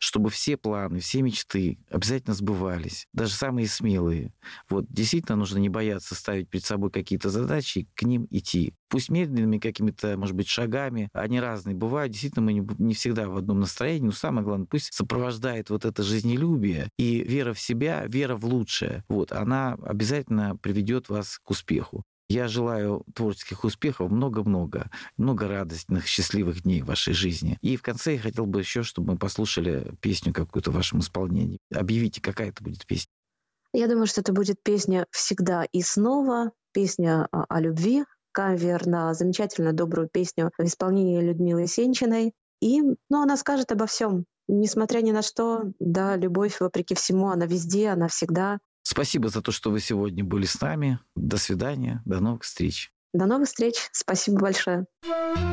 чтобы все планы, все мечты обязательно сбывались, даже самые смелые. Вот действительно нужно не бояться ставить перед собой какие-то задачи и к ним идти. Пусть медленными какими-то, может быть, шагами, они разные бывают. Действительно, мы не всегда в одном настроении, но самое главное, пусть сопровождает вот это жизнелюбие и вера в себя, вера в лучшее. Вот, она обязательно приведет вас к успеху. Я желаю творческих успехов, много-много, много радостных, счастливых дней в вашей жизни. И в конце я хотел бы еще, чтобы мы послушали песню какую-то в вашем исполнении. Объявите, какая это будет песня. Я думаю, что это будет песня «Всегда и снова», песня о любви, кавер на замечательную добрую песню в исполнении Людмилы Сенчиной. И она скажет обо всем. Несмотря ни на что, да, любовь, вопреки всему, она везде, она всегда. Спасибо за то, что вы сегодня были с нами. До свидания, до новых встреч. До новых встреч. Спасибо большое.